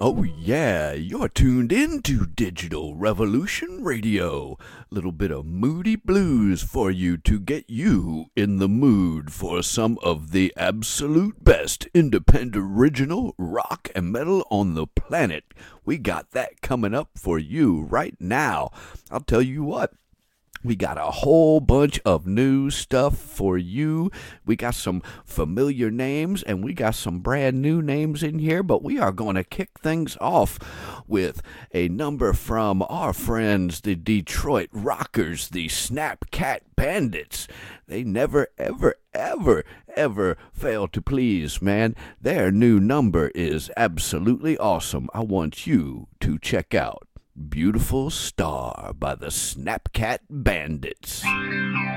Oh, yeah, you're tuned into Digital Revolution Radio. Little bit of moody blues for you to get you in the mood for some of the absolute best independent original rock and metal on the planet. We got that coming up for you right now. I'll tell you what. We got a whole bunch of new stuff for you. We got some familiar names and we got some brand new names in here, but we are going to kick things off with a number from our friends, the Detroit Rockers, the Snapcat Bandits. They never, ever fail to please, man. Their new number is absolutely awesome. I want you to check out Beautiful Star by the Snapcat Bandits.